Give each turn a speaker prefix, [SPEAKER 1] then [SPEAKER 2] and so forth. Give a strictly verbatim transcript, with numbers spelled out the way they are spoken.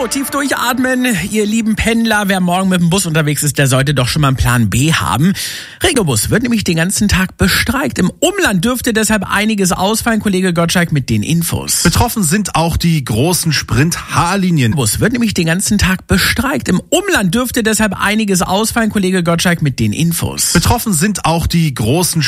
[SPEAKER 1] tief durchatmen, ihr lieben Pendler. Wer morgen mit dem Bus unterwegs ist, der sollte doch schon mal einen Plan B haben. Regobus wird nämlich den ganzen Tag bestreikt. Im Umland dürfte deshalb einiges ausfallen. Kollege Gottschalk mit den Infos.
[SPEAKER 2] Betroffen sind auch die großen Sprint-H-Linien.
[SPEAKER 1] Bus wird nämlich den ganzen Tag bestreikt. Im Umland dürfte deshalb einiges ausfallen. Kollege Gottschalk mit den Infos.
[SPEAKER 2] Betroffen sind auch die großen